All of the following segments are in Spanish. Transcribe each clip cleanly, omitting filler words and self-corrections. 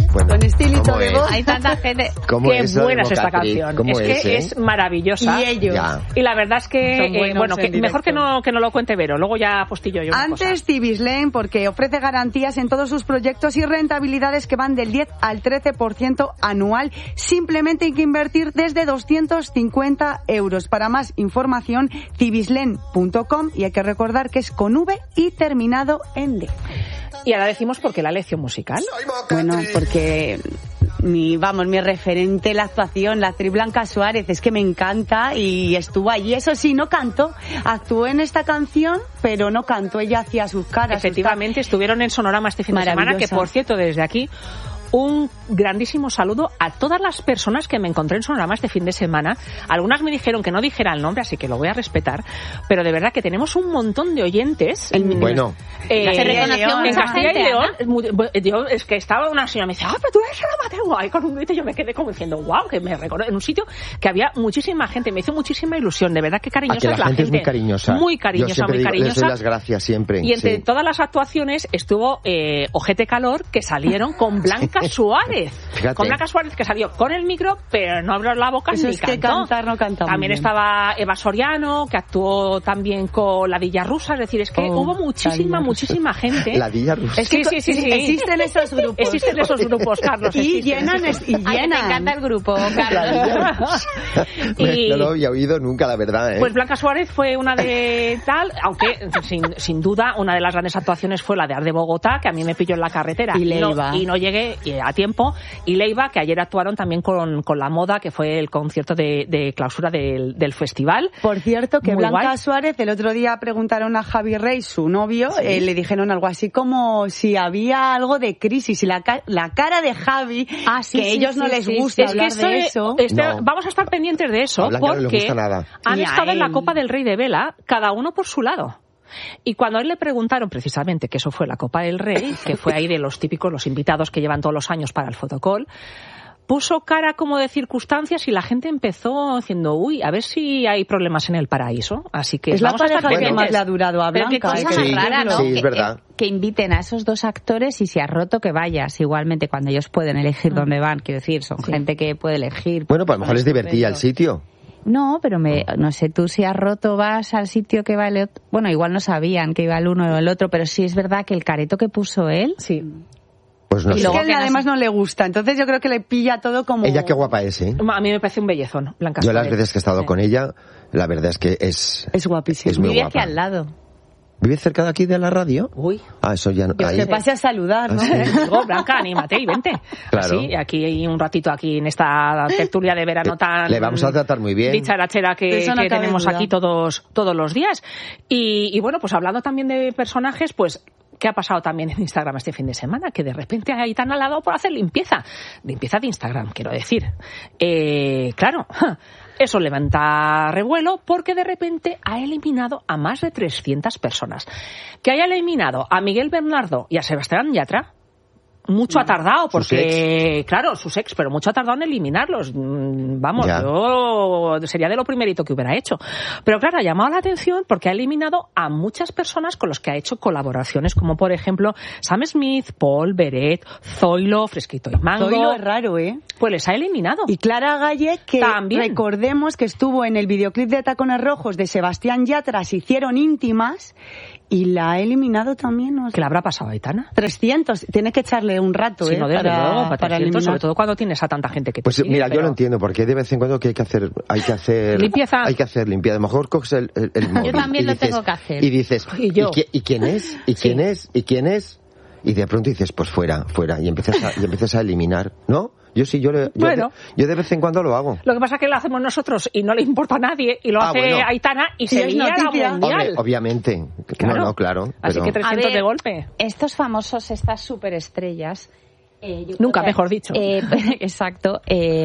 Bueno, con estilito de voz. Hay tanta gente. Qué buena es esta canción. Es que es maravillosa. Y ellos. Ya. Y la verdad es que, bueno, que mejor que no lo cuente Vero. Luego ya postillo yo una Antes cosa. Cibislen, porque ofrece garantías en todos sus proyectos y rentabilidades que van del 10 al 13% anual. Simplemente hay que invertir desde 250 euros. Para más información, cibislen.com, y hay que recordar que es con V y terminado en D. Y ahora decimos por qué la lección musical. Bueno, porque mi referente, la actuación, la actriz Blanca Suárez, es que me encanta y estuvo allí. Eso sí, no cantó. Actuó en esta canción, pero no cantó. Ella hacía sus caras. Efectivamente, estuvieron en Sonorama este fin de semana, que por cierto, desde aquí, un grandísimo saludo a todas las personas que me encontré en Sonorama este fin de semana. Algunas me dijeron que no dijera el nombre, así que lo voy a respetar, pero de verdad que tenemos un montón de oyentes. Bueno. Se reconoció en Castilla y León. Yo, es que estaba una señora, me decía, pero tú eres la Mateo, ahí con un grito, yo me quedé como diciendo, wow, que me reconoce, en un sitio que había muchísima gente, me hizo muchísima ilusión, de verdad que cariñosa es la gente. Es muy cariñosa. Muy cariñosa, muy cariñosa. Les doy las gracias siempre. Y entre todas las actuaciones estuvo Ojete Calor, que salieron con Blanca Suárez. Fíjate. Con Blanca Suárez, que salió con el micro, pero no abrió la boca. Eso ni es que cantó. cantar no canta muy También bien. estaba Eva Soriano, que actuó también con la Villa Rusa, es decir, es que hubo muchísima gente. La Villa Rusa. Es que sí. existen esos grupos. Existen esos grupos, Carlos. Y existen. llenan. Me encanta el grupo, Carlos. No lo había oído nunca, la verdad. Pues Blanca Suárez fue una de tal, aunque sin duda una de las grandes actuaciones fue la de Ar de Bogotá, que a mí me pilló en la carretera y Leiva. No llegué a tiempo, y Leiva, que ayer actuaron también con La Moda, que fue el concierto de clausura del festival. Por cierto, que Muy Blanca guay. Suárez, el otro día preguntaron a Javi Rey, su novio, le dijeron algo así como si había algo de crisis, y la cara de Javi, que a ellos no les gusta hablar de eso. No. Vamos a estar pendientes de eso, A Blanca no le porque gusta nada. han Ni a estado en la él. Copa del Rey de Vela, cada uno por su lado. Y cuando a él le preguntaron precisamente que eso fue la Copa del Rey, que fue ahí de los típicos, los invitados que llevan todos los años para el fotocall, puso cara como de circunstancias y la gente empezó diciendo, uy, a ver si hay problemas en el paraíso. Así que Es la vamos a estar pareja que pendientes. más le ha durado a Pero qué Blanca. cosa Sí, más rara, ¿no? sí, es verdad. Que inviten a esos dos actores y si has roto que vayas. Igualmente, cuando ellos pueden elegir dónde van, quiero decir, son gente que puede elegir. Bueno, pues a lo mejor les divertía el sitio. No, pero no sé, tú si has roto vas al sitio que va el otro. Bueno, igual no sabían que iba el uno o el otro, pero sí es verdad que el careto que puso él. Sí. Pues no Y sé. luego que además no le gusta, entonces yo creo que le pilla todo como... Ella qué guapa es, ¿eh? A mí me parece un bellezón, Blanca Yo las Suárez. veces que he estado Sí. con ella, la verdad es que es guapísima. es muy Vive guapa. aquí al lado. ¿Vive cerca de aquí de la radio? Uy. Ah, eso ya no. Que ahí. pase a saludar, ¿no? Ah, sí. Digo, Blanca, anímate y vente. Claro. Así, aquí hay un ratito aquí en esta tertulia de verano tan... Le vamos a tratar muy bien. Dicharachera De que eso no cabe tenemos duda. aquí todos los días. Y bueno, pues hablando también de personajes, pues... ¿Qué ha pasado también en Instagram este fin de semana? Que de repente Aitana le ha dado por hacer limpieza. Limpieza de Instagram, quiero decir. Claro, eso levanta revuelo porque de repente ha eliminado a más de 300 personas. Que haya eliminado a Miguel Bernardo y a Sebastián Yatra, mucho ha tardado, porque, claro, sus ex, pero mucho ha tardado en eliminarlos. Vamos, Ya. yo sería de lo primerito que hubiera hecho. Pero claro, ha llamado la atención porque ha eliminado a muchas personas con los que ha hecho colaboraciones, como por ejemplo Sam Smith, Paul, Beret, Zoilo, Fresquito y Mango. Zoilo es raro, ¿eh? Pues les ha eliminado. Y Clara Galle, que También. recordemos que estuvo en el videoclip de Tacones Rojos de Sebastián Yatra, se hicieron íntimas, y la ha eliminado también. ¿No? ¿Qué le habrá pasado a Aitana? 300, tienes que echarle un rato, Sí, no, desde luego, para 300, eliminar. sobre todo cuando tienes a tanta gente que te Pues sigue, mira, yo pero- lo entiendo, porque de vez en cuando que hay que hacer Limpieza. Hay que hacer limpieza. A lo mejor coges el móvil también y lo dices- tengo que hacer. Y dices, Y yo. ¿y quién es? ¿Y quién es? ¿Y quién es? Y de pronto dices, pues fuera. Y empiezas a eliminar, ¿no? Yo sí, yo de vez en cuando lo hago. Lo que pasa es que lo hacemos nosotros y no le importa a nadie, y lo hace bueno. Aitana y se es lía la noticia. mundial. Hombre, obviamente. Claro. No, claro. Así pero- que 300 A ver, de golpe. Estos famosos, estas superestrellas. Nunca mejor dicho. Exacto.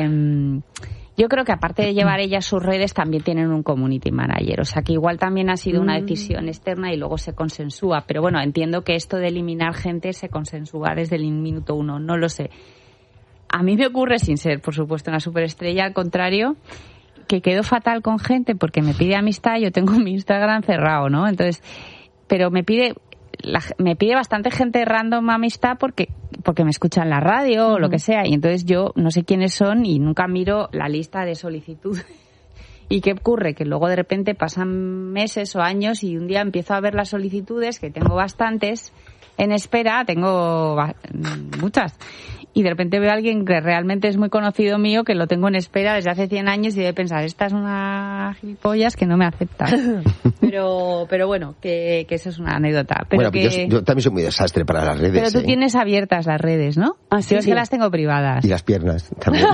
Yo creo que aparte de llevar ellas sus redes, también tienen un community manager. O sea que igual también ha sido una decisión externa y luego se consensúa. Pero bueno, entiendo que esto de eliminar gente se consensúa desde el minuto uno. No lo sé. A mí me ocurre, sin ser, por supuesto, una superestrella, al contrario, que quedo fatal con gente porque me pide amistad. Yo tengo mi Instagram cerrado, ¿no? Entonces, pero me pide me pide bastante gente random amistad porque me escuchan en la radio o lo que sea, y entonces yo no sé quiénes son y nunca miro la lista de solicitud. ¿Y qué ocurre? Que luego de repente pasan meses o años y un día empiezo a ver las solicitudes, que tengo bastantes en espera, tengo muchas. Y de repente veo a alguien que realmente es muy conocido mío, que lo tengo en espera desde hace 100 años y debe pensar, esta es una gilipollas que no me acepta. Pero bueno, que eso es una anécdota. Pero bueno, que... yo también soy muy desastre para las redes. Pero tú tienes abiertas las redes, ¿no? Sí, yo es que las tengo privadas. Y las piernas también.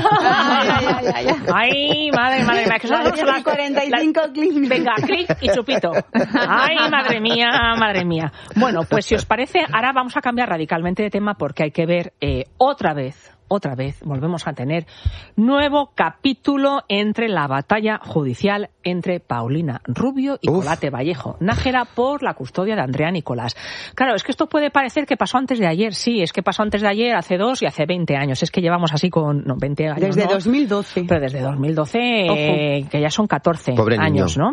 Ay, madre mía, que son las 45 clics. Venga, clic y chupito. Ay, madre mía. Bueno, pues si os parece, ahora vamos a cambiar radicalmente de tema porque hay que ver otra vez volvemos a tener nuevo capítulo entre la batalla judicial entre Paulina Rubio y Colate Vallejo Nájera por la custodia de Andrea Nicolás. Claro, es que esto puede parecer que pasó antes de ayer. Sí, es que pasó antes de ayer, hace 2 y hace 20 años. Es que llevamos así con 20 años. Desde 2012. Pero desde 2012, que ya son 14 Pobre años, niño. ¿no?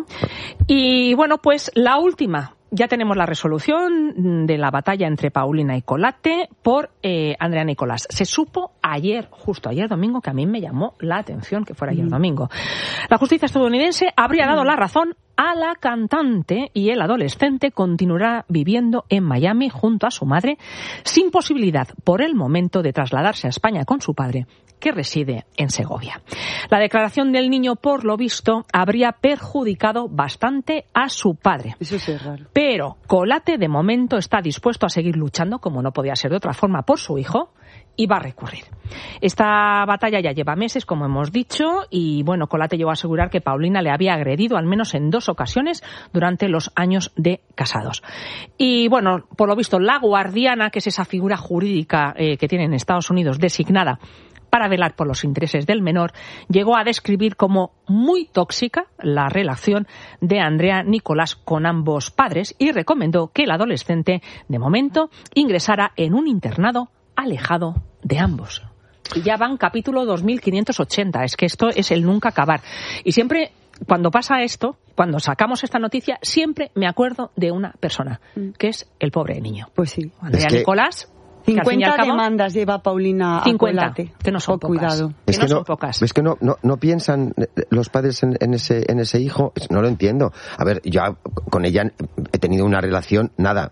Y bueno, pues la última. Ya tenemos la resolución de la batalla entre Paulina y Colate por Andrea Nicolás. Se supo justo ayer domingo, que a mí me llamó la atención que fuera ayer domingo. La justicia estadounidense habría dado la razón a la cantante y el adolescente continuará viviendo en Miami junto a su madre, sin posibilidad por el momento de trasladarse a España con su padre, que reside en Segovia. La declaración del niño, por lo visto, habría perjudicado bastante a su padre. Eso sí es raro. Pero Colate, de momento, está dispuesto a seguir luchando, como no podía ser de otra forma, por su hijo, y va a recurrir. Esta batalla ya lleva meses, como hemos dicho, y bueno, Colate llegó a asegurar que Paulina le había agredido al menos en 2 ocasiones durante los años de casados. Y bueno, por lo visto, la guardiana, que es esa figura jurídica que tiene en Estados Unidos designada para velar por los intereses del menor, llegó a describir como muy tóxica la relación de Andrea Nicolás con ambos padres y recomendó que el adolescente, de momento, ingresara en un internado alejado de ambos. Y ya van capítulo 2580, es que esto es el nunca acabar. Y siempre, cuando pasa esto, cuando sacamos esta noticia, siempre me acuerdo de una persona, que es el pobre niño. Pues sí. Andrea Nicolás. 50 demandas lleva Paulina 50, a Colate. Que no son pocas. Cuidado. Es que no son pocas. Es que no piensan los padres en ese hijo. No lo entiendo. A ver, yo con ella he tenido una relación,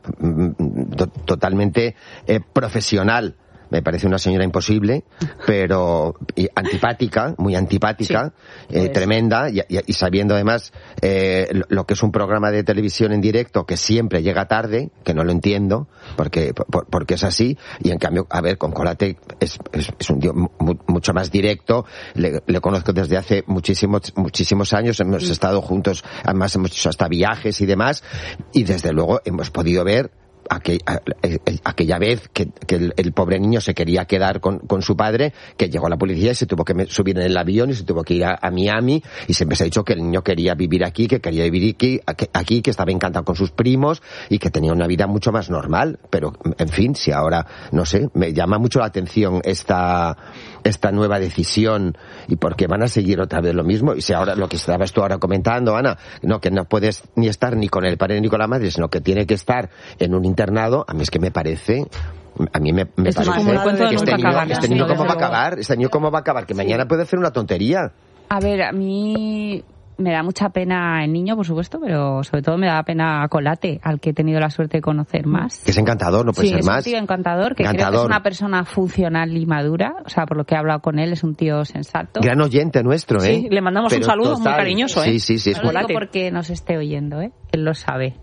totalmente profesional. Me parece una señora imposible, pero antipática, muy antipática, sí, tremenda, y sabiendo además lo que es un programa de televisión en directo que siempre llega tarde, que no lo entiendo, porque es así, y en cambio, a ver, con Colate es un tío mucho más directo, le conozco desde hace muchísimos años, hemos estado juntos, además hemos hecho hasta viajes y demás, y desde luego hemos podido ver aquella vez que el pobre niño se quería quedar con su padre, que llegó la policía y se tuvo que subir en el avión y se tuvo que ir a Miami, y siempre se ha dicho que el niño quería vivir aquí, que estaba encantado con sus primos y que tenía una vida mucho más normal. Pero en fin, si ahora, no sé, me llama mucho la atención esta nueva decisión, y porque van a seguir otra vez lo mismo. Y si ahora lo que estabas tú ahora comentando, Ana, que no puedes ni estar ni con el padre ni con la madre, sino que tiene que estar en un internado, a mí es que me parece... A mí me parece que este niño cómo va a acabar, que mañana puede hacer una tontería. A ver, a mí me da mucha pena el niño, por supuesto, pero sobre todo me da pena Colate, al que he tenido la suerte de conocer más. Que es encantador, no puede ser más. Sí, es un tío encantador, que creo que es una persona funcional y madura, o sea, por lo que he hablado con él, es un tío sensato. Gran oyente nuestro, ¿eh? Sí, le mandamos un saludo muy cariñoso, ¿eh? Sí, es Colate. No digo porque nos esté oyendo, ¿eh? Él lo sabe.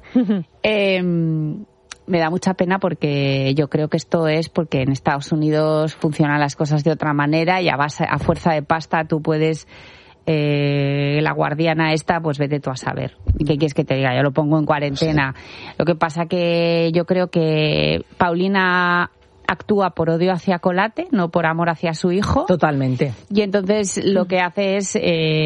Me da mucha pena porque yo creo que esto es porque en Estados Unidos funcionan las cosas de otra manera y a fuerza de pasta tú puedes... la guardiana esta, pues vete tú a saber. ¿Qué quieres que te diga? Yo lo pongo en cuarentena. Sí. Lo que pasa que yo creo que Paulina actúa por odio hacia Colate, no por amor hacia su hijo. Totalmente. Y entonces lo que hace es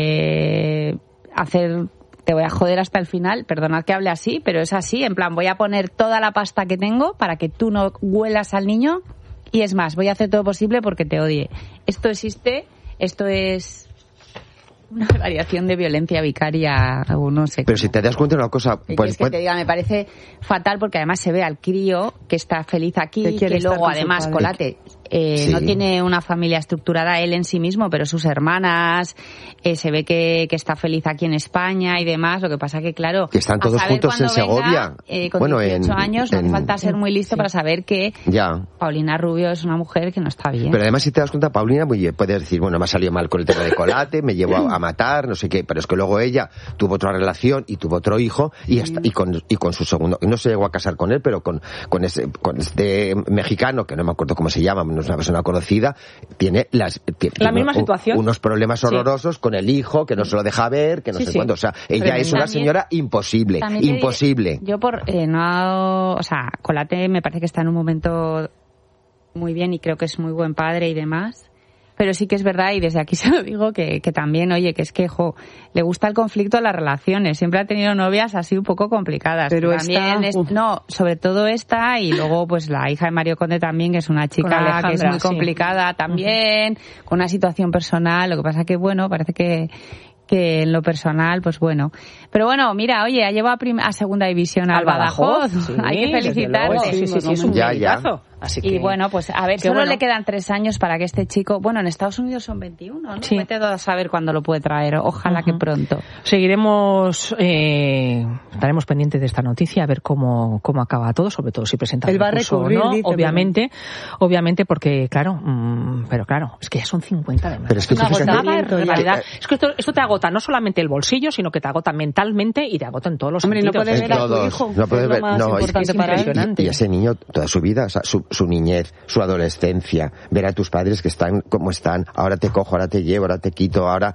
te voy a joder hasta el final, perdonad que hable así, pero es así, en plan, voy a poner toda la pasta que tengo para que tú no huelas al niño, y es más, voy a hacer todo posible porque te odie. Esto existe, esto es una variación de violencia vicaria o no sé. Pero si te das cuenta de una cosa... Pues, es que te diga, me parece fatal porque además se ve al crío que está feliz aquí, que luego además Colate no tiene una familia estructurada él en sí mismo, pero sus hermanas, se ve que está feliz aquí en España y demás. Lo que pasa que, claro... Que están todos juntos en Segovia. Con 18 años no hace falta ser muy listo para saber que Paulina Rubio es una mujer que no está bien. Pero además, si te das cuenta, Paulina puede decir, bueno, me ha salido mal con el tema de Colate, me llevó a matar, no sé qué, pero es que luego ella tuvo otra relación y tuvo otro hijo y con su segundo, no se llegó a casar con él, pero con este mexicano, que no me acuerdo cómo se llama, no es una persona conocida, tiene la misma situación. Unos problemas horrorosos con el hijo, que no se lo deja ver, que no sé cuándo, o sea, ella es una señora imposible. Yo Colate me parece que está en un momento muy bien y creo que es muy buen padre y demás. Pero sí que es verdad, y desde aquí se lo digo, que también, oye, que es que, le gusta el conflicto a las relaciones. Siempre ha tenido novias así un poco complicadas. Pero también sobre todo esta, y luego pues la hija de Mario Conde también, que es una chica que es muy complicada también, con una situación personal. Lo que pasa que, bueno, parece que en lo personal, pues bueno. Pero bueno, mira, oye, ha llevado a segunda división al Badajoz. Hay que felicitarle. Sí, es un pedazo. Así que, y bueno, pues a ver, solo le quedan 3 años para que este chico... Bueno, en Estados Unidos son 21, ¿no? Sí. Vete a saber cuándo lo puede traer. Ojalá que pronto. Seguiremos, estaremos pendientes de esta noticia, a ver cómo acaba todo, sobre todo si presenta el recurso o no. Obviamente, porque, claro, es que ya son 50 de nuevo. Pero es que esto te agota no solamente el bolsillo, sino que te agota mentalmente y te agota en todos los sentidos. No puedes ver a tu hijo. No puedes ver, es impresionante. Y ese niño, toda su vida, o sea, su niñez, su adolescencia, ver a tus padres que están como están, ahora te cojo, ahora te llevo, ahora te quito, ahora...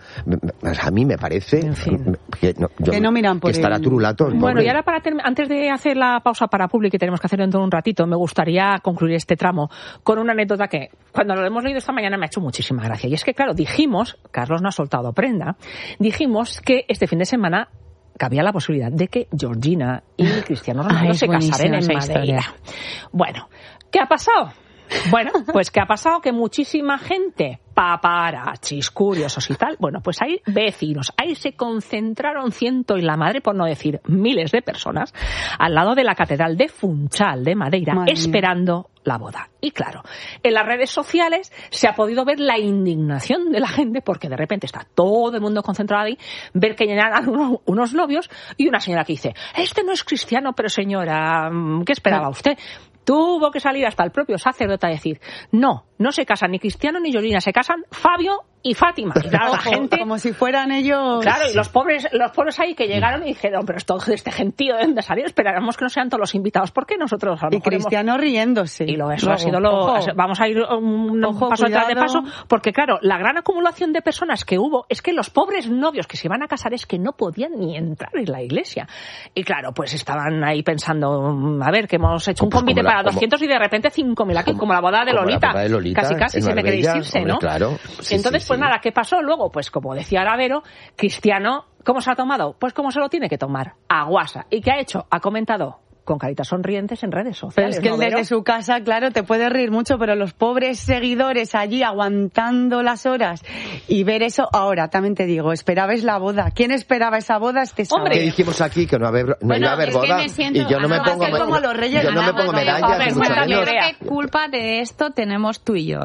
A mí me parece que no miran por estará turulato. Bueno, y ahora antes de hacer la pausa para Publi, que tenemos que hacer dentro de un ratito, me gustaría concluir este tramo con una anécdota que cuando lo hemos leído esta mañana me ha hecho muchísima gracia. Y es que, claro, Carlos no ha soltado prenda, dijimos que este fin de semana cabía la posibilidad de que Georgina y Cristiano Ronaldo se casaran en Madeira. Bueno, ¿qué ha pasado? Bueno, pues ¿qué ha pasado? Que muchísima gente, paparachis, curiosos y tal, bueno, pues hay vecinos, ahí se concentraron ciento y la madre, por no decir miles de personas, al lado de la Catedral de Funchal de Madeira, esperando la boda. Y claro, en las redes sociales se ha podido ver la indignación de la gente porque de repente está todo el mundo concentrado ahí, ver que llenaran unos novios y una señora que dice, este no es cristiano, pero señora, ¿qué esperaba usted? Tuvo que salir hasta el propio sacerdote a decir, no se casan ni Cristiano ni Georgina, se casan Fabio y Fátima. Y claro, la gente... Como si fueran ellos... Claro, y los pobres ahí que llegaron y dijeron, pero esto de este gentío de dónde salió, esperamos que no sean todos los invitados, porque nosotros a lo mejor Cristiano riéndose. Y eso ha sido vamos a ir un paso atrás de paso, porque claro, la gran acumulación de personas que hubo es que los pobres novios que se iban a casar es que no podían ni entrar en la iglesia. Y claro, pues estaban ahí pensando, a ver, que hemos hecho un convite para 200 y de repente 5.000 aquí, como la boda de Lolita. Casi si me queréis irse, ¿no? Claro. Entonces, pues nada, ¿qué pasó? Luego, pues como decía Aravero, Cristiano, ¿cómo se ha tomado? Pues como se lo tiene que tomar, a guasa. ¿Y qué ha hecho? Ha comentado con caritas sonrientes en redes sociales. Pero es que desde su casa, claro, te puede reír mucho, pero los pobres seguidores allí aguantando las horas y ver eso. Ahora, también te digo, esperabais la boda. ¿Quién esperaba esa boda este sábado? Hombre, dijimos aquí que no iba a haber boda y yo no me pongo como los reyes, yo no me pongo medallas. Yo creo que culpa de esto tenemos tú y yo,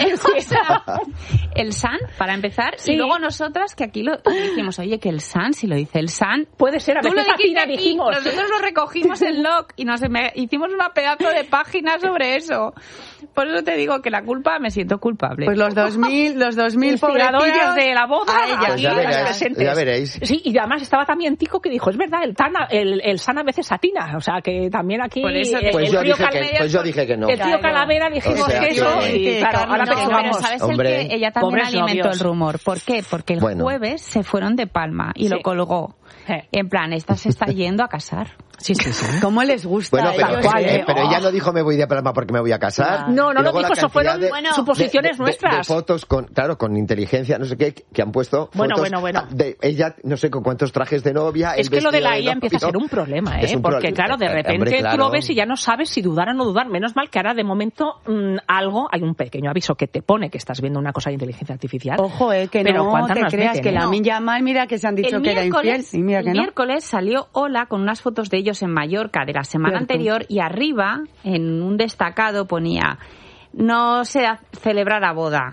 el San, para empezar, y luego nosotras que aquí lo dijimos, oye, que el San, si lo dice el San, puede ser, a veces dijimos. Nosotros lo recogimos en y hicimos una pedazo de página sobre eso. Por eso te digo que la culpa, me siento culpable. Pues los 2.000 pobrecillos de la boda, pues ya veréis. Sí, y además estaba también Tico que dijo, es verdad, el San a veces atina, o sea que también aquí yo dije que no. El tío Calavera dijimos que eso y claro, ahora pero ¿sabes el que ella también alimentó el rumor? ¿Por qué? Porque el jueves se fueron de Palma y lo colgó. En plan, esta se está yendo a casar. Sí. ¿Cómo les gusta? Bueno, pero ella no dijo me voy de Palma porque me voy a casar. No lo dijo, eso fueron suposiciones nuestras. De fotos con inteligencia, no sé qué, que han puesto fotos de ella, no sé con cuántos trajes de novia. Es que lo de la IA empieza a ser un problema, porque claro, de repente tú lo ves y ya no sabes si dudar o no dudar. Menos mal que ahora de momento hay un pequeño aviso que te pone que estás viendo una cosa de inteligencia artificial. Ojo, que pero no te creas que la Minya Mal, mira que se han dicho que era infiel. Y mira que el miércoles salió Ola con unas fotos de ellos en Mallorca de la semana anterior y arriba, en un destacado, ponía: no se celebrará boda.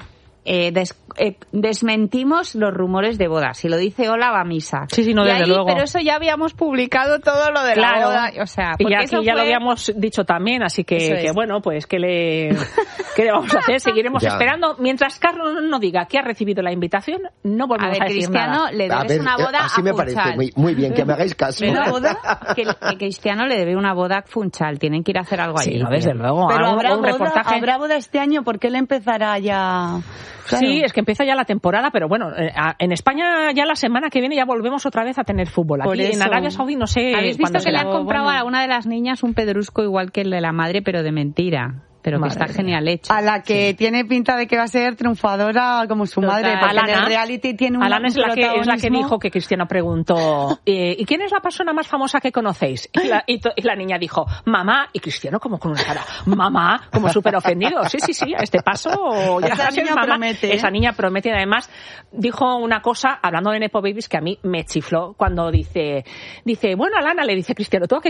Desmentimos los rumores de boda. Si lo dice Ola, va a misa. Sí, no, desde luego. Pero eso ya habíamos publicado todo lo de la boda. O sea, y aquí ya lo habíamos dicho también, así que bueno, pues ¿qué le vamos a hacer? Seguiremos esperando. Mientras Carlos no diga que ha recibido la invitación, no volvemos a decir Cristiano, nada. le debes una boda así a me Funchal. parece muy bien, que me hagáis caso. ¿Una boda? Que Cristiano le debe una boda a Funchal. Tienen que ir a hacer algo allí. Sí, desde luego. Pero habrá boda este año, porque él empezará ya... Claro. Sí, es que empieza ya la temporada, pero bueno, en España ya la semana que viene ya volvemos otra vez a tener fútbol. Aquí en Arabia Saudí no sé. ¿Habéis visto que le han comprado a una de las niñas un pedrusco igual que el de la madre, pero de mentira? Pero que está genial hecho. A la que tiene pinta de que va a ser triunfadora como su madre, porque en el reality tiene un Alana es la que dijo que Cristiano preguntó ¿y quién es la persona más famosa que conocéis? Y la niña dijo mamá, y Cristiano como con una cara mamá, como súper ofendido. Sí, a este paso ya esa niña mamá. Promete, Esa niña promete. Además dijo una cosa, hablando de Nepo Babies, que a mí me chifló cuando dice bueno, Alana, le dice Cristiano, ¿tú a qué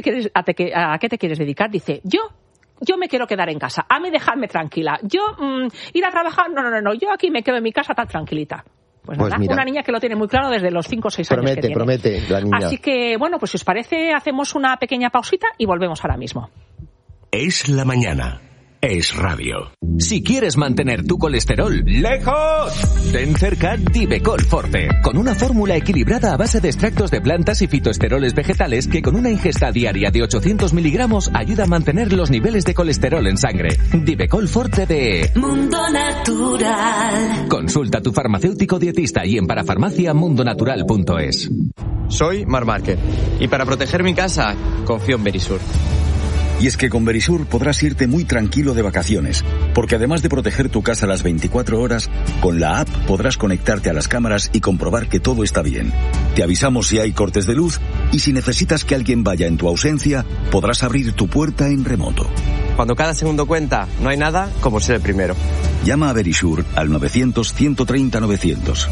te quieres dedicar? Dice, yo me quiero quedar en casa, a mí dejarme tranquila. Yo ir a trabajar, no, yo aquí me quedo en mi casa tan tranquilita. Pues nada, mira, una niña que lo tiene muy claro desde los 5 o 6 años que tiene. Promete la niña. Así que, bueno, pues si os parece, hacemos una pequeña pausita y volvemos ahora mismo. Es la mañana. Es radio. Si quieres mantener tu colesterol lejos, ten cerca Divecol Forte, con una fórmula equilibrada a base de extractos de plantas y fitoesteroles vegetales que con una ingesta diaria de 800 miligramos ayuda a mantener los niveles de colesterol en sangre. Divecol Forte de Mundo Natural. Consulta a tu farmacéutico dietista y en parafarmacia.mundonatural.es. Soy Marc Márquez y para proteger mi casa confío en Verisur. Y es que con Verisur podrás irte muy tranquilo de vacaciones, porque además de proteger tu casa las 24 horas, con la app podrás conectarte a las cámaras y comprobar que todo está bien. Te avisamos si hay cortes de luz y si necesitas que alguien vaya en tu ausencia, podrás abrir tu puerta en remoto. Cuando cada segundo cuenta, no hay nada como ser el primero. Llama a Verisur al 900-130-900.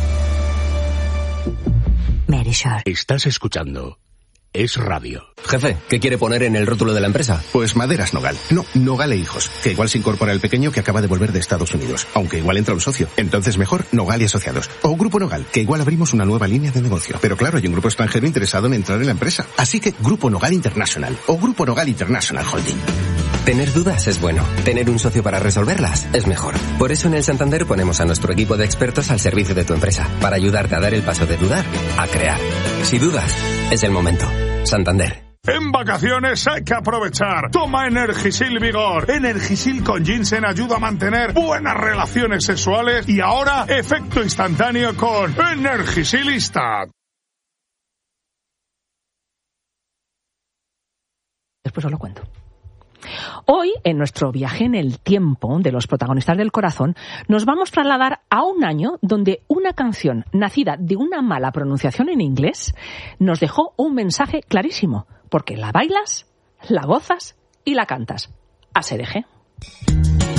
Verisur. Estás escuchando Es Radio. Jefe, ¿qué quiere poner en el rótulo de la empresa? Pues Maderas Nogal. No, Nogal e Hijos. Que igual se incorpora el pequeño que acaba de volver de Estados Unidos. Aunque igual entra un socio. Entonces mejor Nogal y Asociados. O Grupo Nogal, que igual abrimos una nueva línea de negocio. Pero claro, hay un grupo extranjero interesado en entrar en la empresa. Así que Grupo Nogal International. O Grupo Nogal International Holding. Tener dudas es bueno. Tener un socio para resolverlas es mejor. Por eso en el Santander ponemos a nuestro equipo de expertos al servicio de tu empresa. Para ayudarte a dar el paso de dudar a crear. Si dudas, es el momento. Santander. En vacaciones hay que aprovechar. Toma Energisil Vigor. Energisil con ginseng ayuda a mantener buenas relaciones sexuales y ahora efecto instantáneo con Energisilista. Después os lo cuento. Hoy, en nuestro viaje en el tiempo de los protagonistas del corazón, nos vamos a trasladar a un año donde una canción nacida de una mala pronunciación en inglés nos dejó un mensaje clarísimo, porque la bailas, la gozas y la cantas. ASDG.